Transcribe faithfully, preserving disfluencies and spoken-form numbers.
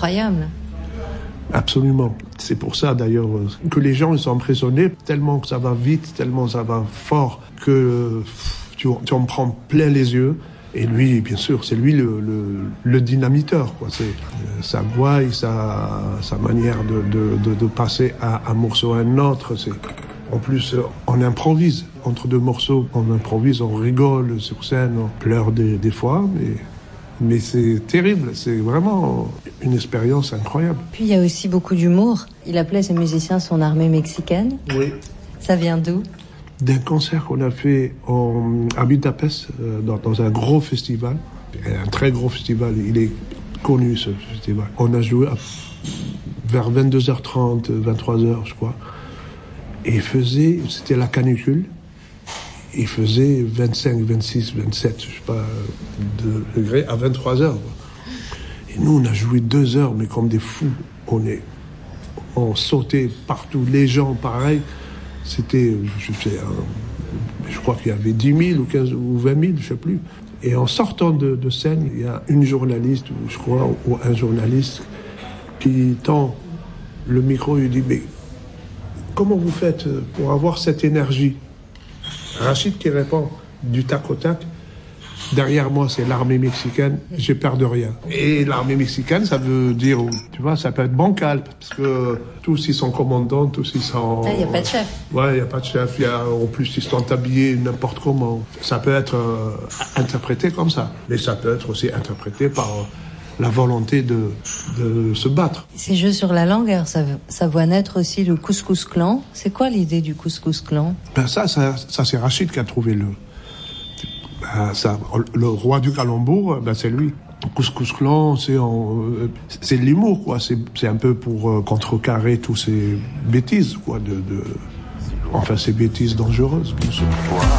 incroyable. Absolument. C'est pour ça d'ailleurs que les gens ils sont impressionnés, tellement que ça va vite, tellement ça va fort, que tu, tu en prends plein les yeux. Et lui, bien sûr, c'est lui le, le, le dynamiteur, quoi. C'est euh, sa voix et sa, sa manière de, de, de, de passer à un morceau à un autre. C'est, en plus, on improvise. Entre deux morceaux, on improvise, on rigole sur scène, on pleure des, des fois, mais, mais c'est terrible. C'est vraiment une expérience incroyable. Puis il y a aussi beaucoup d'humour. Il appelait ses musiciens son armée mexicaine. Oui. Ça vient d'où ? D'un concert qu'on a fait en, à Budapest, euh, dans, dans un gros festival, un très gros festival, il est connu ce festival. On a joué à, vers vingt-deux heures trente, vingt-trois heures je crois, et il faisait, c'était la canicule, il faisait vingt-cinq, vingt-six, vingt-sept, je sais pas, de degrés à vingt-trois heures. Et nous on a joué deux heures, mais comme des fous, on, est, on sautait partout, les gens pareil. C'était, je sais, un, je crois qu'il y avait dix mille ou quinze ou vingt mille, je sais plus. Et en sortant de, de scène, il y a une journaliste, je crois, ou un journaliste qui tend le micro et lui dit « Mais comment vous faites pour avoir cette énergie ?» Rachid qui répond du tac au tac. Derrière moi, c'est l'armée mexicaine, j'ai peur de rien. Et l'armée mexicaine, ça veut dire, tu vois, ça peut être bancal, parce que tous ils sont commandants, tous ils sont... Il ah, n'y a pas de chef. Ouais, il n'y a pas de chef. Y a, en plus, ils sont habillés n'importe comment. Ça peut être euh, interprété comme ça. Mais ça peut être aussi interprété par euh, la volonté de, de se battre. Ces jeux sur la langue, alors ça, ça voit naître aussi le Couscous Clan. C'est quoi l'idée du Couscous Clan ? Ben ça, ça, ça, c'est Rachid qui a trouvé le... Ben ça, le roi du calembour, ben c'est lui. Couscous Clan, c'est, en, c'est de l'humour, quoi. C'est, c'est un peu pour euh, contrecarrer tous ces bêtises, quoi. De, de, enfin, ces bêtises dangereuses, bien sûr.